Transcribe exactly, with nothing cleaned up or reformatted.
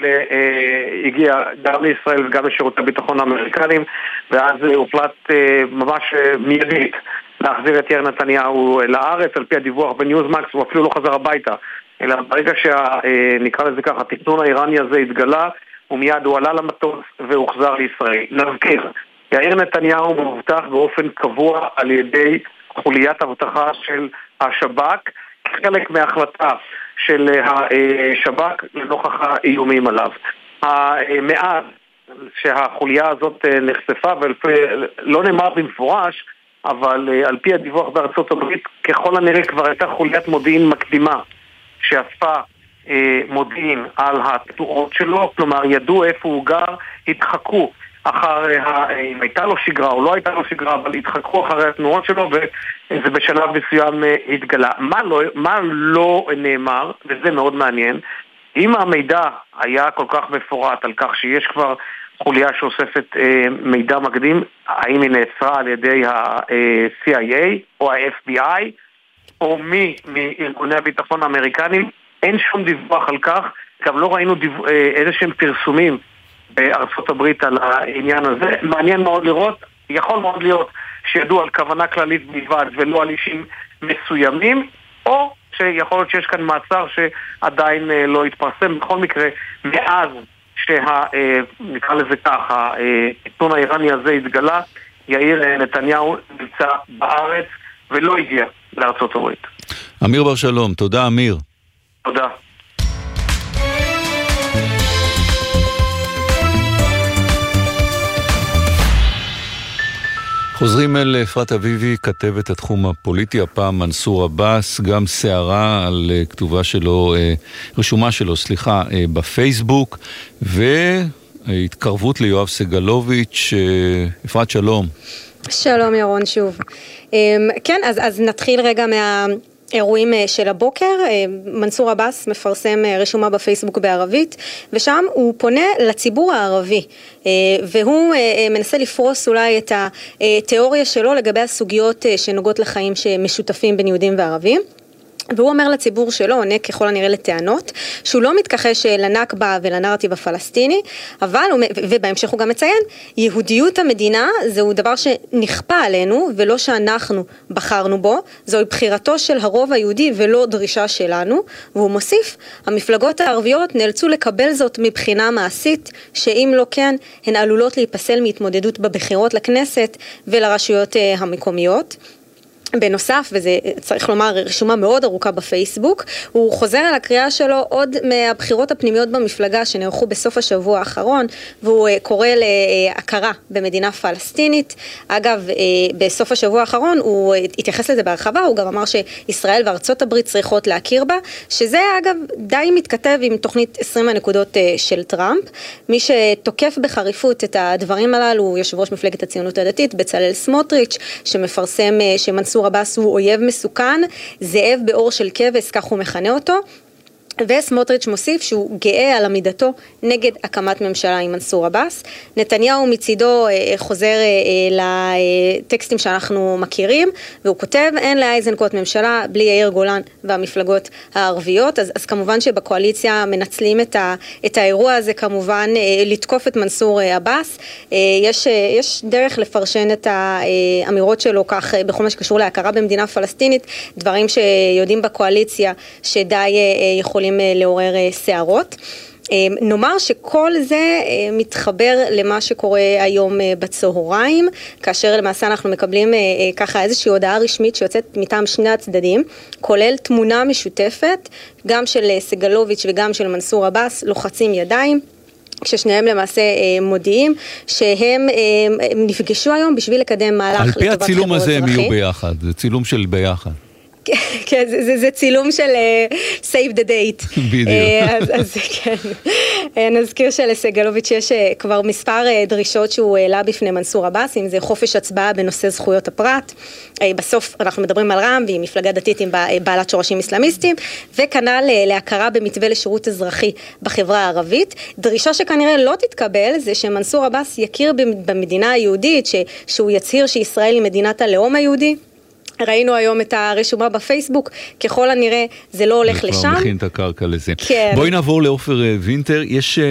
הגיע גם לישראל וגם לשירות הביטחון האמריקנים, ואז הוחלט ממש מיידית להחזיר את יאיר נתניהו לארץ. על פי הדיווח בניוזמקס הוא אפילו לא חזר הביתה, אלא ברגע שנקרא לזה ככה, התכנון האיראני הזה התגלה, ומיד הוא עלה למטוס והוחזר לישראל. נזכיר, יאיר נתניהו מאובטח באופן קבוע על ידי חוליית אבטחה של השב"כ, כחלק מההחלטה של השב"כ לנוכח האיומים עליו. מאז שהחוליה הזאת נחשפה, ולא נאמר במפורש, אבל על פי הדיווח בארצות הברית, ככל הנראה כבר הייתה חוליית מודיעין מקדימה, שאספה מודיעין על התנועות שלו, כלומר ידעו איפה הוא גר, התחקו אחר, אם הייתה לו שגרה או לא הייתה לו שגרה, אבל התחקו אחרי התנועות שלו, וזה בשלב מסוים התגלה. מה לא, מה לא נאמר, וזה מאוד מעניין, אם המידע היה כל כך מפורט על כך שיש כבר חוליה שאוספת מידע מקדים, האם היא נעצרה על ידי ה-סי איי איי או ה-אף בי איי או מי מארגוני הביטחון האמריקנים, אין שום דיווח על כך. גם לא ראינו דיו... איזה שהם פרסומים בארצות הברית על העניין הזה. מעניין מאוד לראות, יכול מאוד להיות שידעו על כוונה כללית בלבד ולא על אישים מסוימים, או שיכול להיות שיש כאן מעצר שעדיין לא התפרסם. בכל מקרה, מאז שה... נקרא לזה ככה, התכנון האיראני הזה התגלה, יאיר נתניהו נמצא בארץ ולא הגיע לארצות הברית. אמיר בר שלום, תודה אמיר. תודה. חוזרים אל אפרת אביבי, כתבת התחום הפוליטי, הפעם מנסור עבאס, גם סערה על כתובה שלו, רשומה שלו, סליחה, בפייסבוק, והתקרבות ליואב סגלוביץ'. אפרת, שלום. שלום ירון שוב. כן, אז, אז נתחיל רגע מה... אירועים של הבוקר. מנסור עבאס מפרסם רשומה בפייסבוק בערבית, ושם הוא פונה לציבור הערבי, והוא מנסה לפרוס אולי את התיאוריה שלו לגבי הסוגיות שנוגעות לחיים שמשותפים בין יהודים וערבים. והוא אומר לציבור שלו, עונה ככל הנראה לטענות, שהוא לא מתכחש לנכבה ולנרטיב הפלסטיני, אבל, ובהמשך הוא גם מציין, יהודיות המדינה זהו דבר שנכפה עלינו, ולא שאנחנו בחרנו בו, זוהי בחירתו של הרוב היהודי ולא דרישה שלנו, והוא מוסיף, המפלגות הערביות נאלצו לקבל זאת מבחינה מעשית, שאם לא כן, הן עלולות להיפסל מהתמודדות בבחירות לכנסת ולרשויות המקומיות. בנוסף, וזה צריך לומר רשומה מאוד ארוכה בפייסבוק, הוא חוזר על הקריאה שלו עוד מהבחירות הפנימיות במפלגה שנערכו בסוף השבוע האחרון, והוא קורא להכרה במדינה פלסטינית. אגב, בסוף השבוע האחרון הוא התייחס לזה בהרחבה, הוא גם אמר שישראל וארצות הברית צריכות להכיר בה, שזה אגב די מתכתב עם תוכנית עשרים הנקודות של טראמפ. מי שתוקף בחריפות את הדברים הללו הוא יושב ראש מפלגת הציונות הדתית, בצלאל סמוטריץ', שמפרסם שמנסור עבאס הוא אויב מסוכן, זאב באור של כבש, כך הוא מכנה אותו. וסמוטריץ' מוסיף שהוא גאה על עמידתו נגד הקמת ממשלה עם מנסור עבאס. נתניהו מצידו חוזר לטקסטים שאנחנו מכירים, והוא כותב, אין לאיזנקוט ממשלה בלי יאיר גולן והמפלגות הערביות. אז, אז כמובן שבקואליציה מנצלים את, ה, את האירוע הזה, כמובן לתקוף את מנסור עבאס. יש, יש דרך לפרשן את האמירות שלו כך בכל מה שקשור להכרה במדינה פלסטינית, דברים שיודעים בקואליציה שדי יכולים לעורר שערות. נאמר שכל זה מתחבר למה שקורה היום בצהריים, כאשר למעשה אנחנו מקבלים ככה איזושהי הודעה רשמית שיוצאת מטעם שני הצדדים, כולל תמונה משותפת, גם של סגלוביץ' וגם של מנסור עבאס, לוחצים ידיים, כששניהם למעשה מודיעים שהם נפגשו היום בשביל לקדם מהלך לטובת חברות אזרחי. על פי הצילום הזה הם יהיו ביחד, זה צילום של ביחד. כן, זה, זה צילום של uh, save the date. בדיוק. אז, אז כן. נזכיר שלסגלוביץ' יש uh, כבר מספר uh, דרישות שהוא העלה בפני מנסור עבאס, אם זה חופש הצבעה בנושא זכויות הפרט. Uh, בסוף אנחנו מדברים על רע"מ, והיא מפלגה דתית עם בעלת שורשים אסלאמיסטים, וכנ"ל uh, להכרה במתווה לשירות אזרחי בחברה הערבית. דרישה שכנראה לא תתקבל, זה שמנסור עבאס יכיר במדינה היהודית, ש, שהוא יצהיר שישראל היא מדינת הלאום היהודי. ראינו היום את הרשומה בפייסבוק, ככל הנראה זה לא הולך לשם. זה כבר מכין את הקרקע לזה. כן. בואי נעבור לאופר וינטר, יש